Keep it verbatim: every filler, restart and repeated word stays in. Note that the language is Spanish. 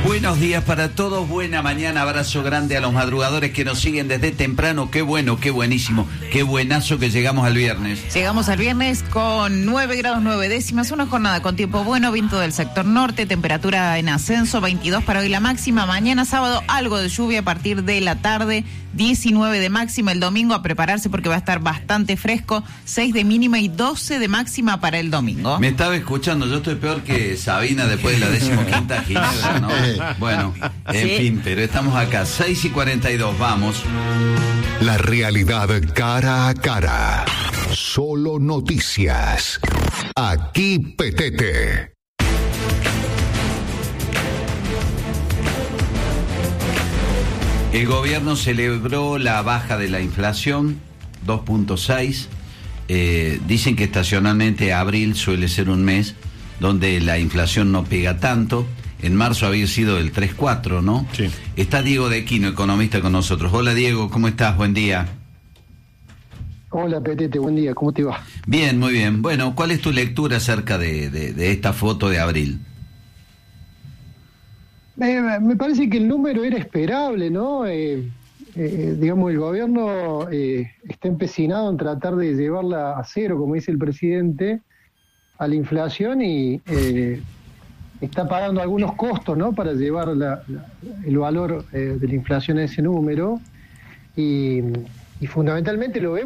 Buenos días para todos, buena mañana, abrazo grande a los madrugadores que nos siguen desde temprano. Qué bueno, qué buenísimo, qué buenazo que llegamos al viernes. Llegamos al viernes con nueve grados nueve décimas, una jornada con tiempo bueno, viento del sector norte, temperatura en ascenso, veintidós para hoy la máxima. Mañana sábado algo de lluvia a partir de la tarde, diecinueve de máxima. El domingo a prepararse porque va a estar bastante fresco, seis de mínima y doce de máxima para el domingo. Me estaba escuchando, yo estoy peor que Sabina después de la decimoquinta Ginebra, ¿no? Bueno, en sí. fin, pero estamos acá, seis y cuarenta y dos, vamos. La realidad cara a cara. Solo noticias. Aquí Petete. El gobierno celebró la baja de la inflación, dos punto seis. Eh, dicen que estacionalmente abril suele ser un mes donde la inflación no pega tanto. En marzo había sido el tres punto cuatro, ¿no? Sí. Está Diego Dequino, economista, con nosotros. Hola, Diego, ¿cómo estás? Buen día. Hola, Petete, buen día, ¿cómo te va? Bien, muy bien. Bueno, ¿cuál es tu lectura acerca de, de, de esta foto de abril? Eh, me parece que el número era esperable, ¿no? Eh, eh, digamos, el gobierno eh, está empecinado en tratar de llevarla a cero, como dice el presidente, a la inflación y... Eh, está pagando algunos costos, ¿no?, para llevar la, la, el valor eh, de la inflación a ese número y, y fundamentalmente lo vemos